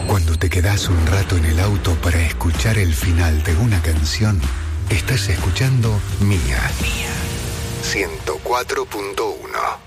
Cuando te quedás un rato en el auto para escuchar el final de una canción, estás escuchando Mía 104.1.